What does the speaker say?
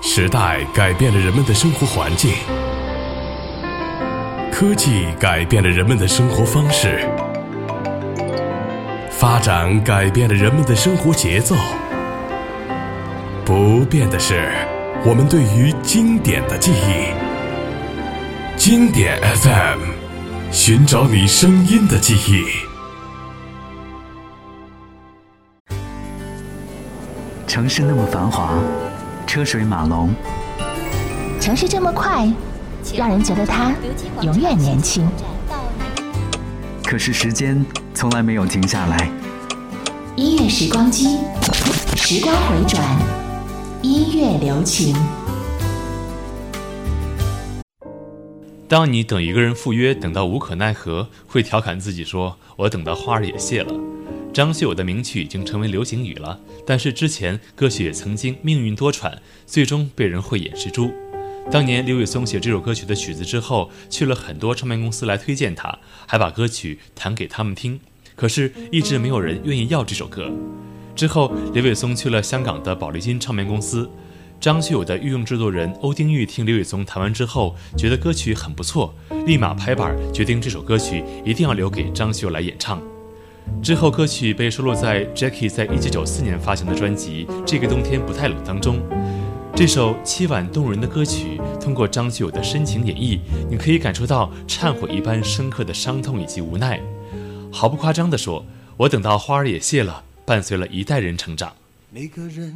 时代改变了人们的生活环境，科技改变了人们的生活方式，发展改变了人们的生活节奏。不变的是我们对于经典的记忆。经典 FM， 寻找你声音的记忆。 城市那么繁华，车水马龙， 城市这么快，让人觉得它永远年轻。 可是时间从来没有停下来。 音乐时光机，时光回转，音乐留情。 当你等一个人赴约，等到无可奈何，会调侃自己说：“我等到花儿也谢了。”张学友的名曲已经成为流行语了，但是之前歌曲也曾经命运多舛，最终被人慧眼识珠。当年刘伟松写这首歌曲的曲子之后，去了很多唱片公司来推荐他，还把歌曲弹给他们听，可是一直没有人愿意要这首歌。之后刘伟松去了香港的宝丽金唱片公司，张学友的御用制作人欧丁玉听刘伟松弹完之后，觉得歌曲很不错，立马拍板决定这首歌曲一定要留给张学友来演唱。之后歌曲被收录在 Jackie 在1994年发行的专辑《这个冬天不太冷》当中。这首凄婉动人的歌曲通过张学友的深情演绎，你可以感受到忏悔一般深刻的伤痛以及无奈。毫不夸张地说，我等到花儿也谢了，伴随了一代人成长。 每个人